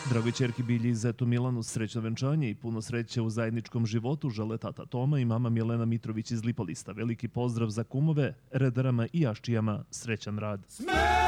Dragoj ćerki Bilji i zetu Milanu srećno venčanje i puno sreće u zajedničkom životu žele tata Toma i mama Milena Mitrović iz Lipolista. Veliki pozdrav za kumove, redarama i jaščijama, srećan rad.